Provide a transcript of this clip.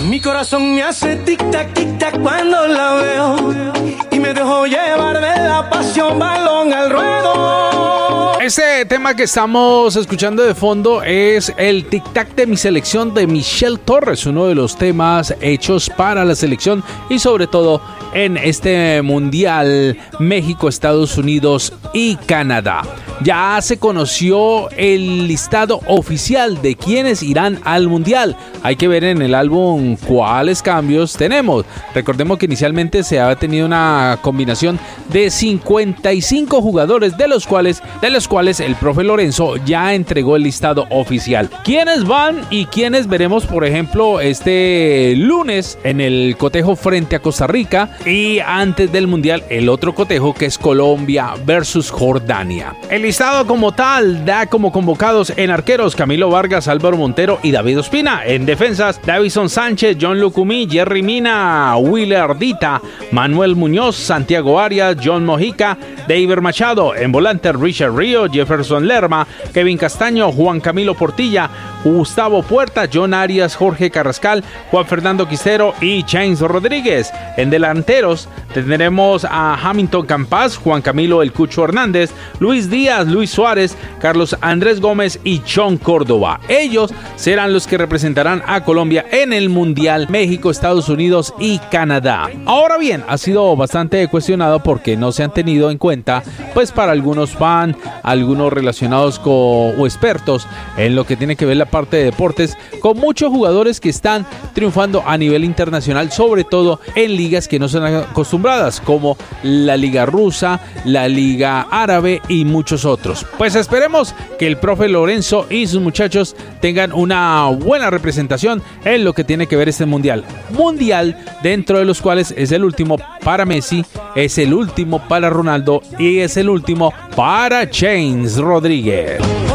Mi corazón me hace tic-tac cuando la veo y me dejo llevar de la pasión, balón al ruedo. Este tema que estamos escuchando de fondo es el tic-tac de mi selección de Michelle Torres, uno de los temas hechos para la selección y sobre todo en este Mundial México, Estados Unidos y Canadá. Ya se conoció el listado oficial de quienes irán al Mundial. Hay que ver en el álbum cuáles cambios tenemos. Recordemos que inicialmente se había tenido una combinación de 55 jugadores, de los cuales el profe Lorenzo ya entregó el listado oficial. ¿Quiénes van y quiénes veremos, por ejemplo, este lunes en el cotejo frente a Costa Rica y antes del Mundial el otro cotejo que es Colombia versus Jordania? El listado como tal da como convocados en arqueros Camilo Vargas, Álvaro Montero y David Ospina. En defensas, Davison Sánchez, John Lucumí, Jerry Mina, Willer Dita, Manuel Muñoz, Santiago Arias, John Mojica, David Machado. En volante, Richard Río, Jefferson Lerma, Kevin Castaño, Juan Camilo Portilla, Gustavo Puerta, John Arias, Jorge Carrascal, Juan Fernando Quintero y James Rodríguez. En delanteros tendremos a Hamilton Campas, Juan Camilo El Cucho Hernández, Luis Díaz, Luis Suárez, Carlos Andrés Gómez y John Córdoba. Ellos serán los que representarán a Colombia en el Mundial México, Estados Unidos y Canadá. Ahora bien, ha sido bastante cuestionado porque no se han tenido en cuenta, pues para algunos fans, algunos relacionados o expertos en lo que tiene que ver la parte de deportes, con muchos jugadores que están triunfando a nivel internacional, sobre todo en ligas que no son acostumbradas, como la Liga Rusa, la Liga Árabe y muchos otros. Pues esperemos que el profe Lorenzo y sus muchachos tengan una buena representación en lo que tiene que ver este mundial dentro de los cuales es el último para Messi, es el último para Ronaldo y es el último para James Rodríguez.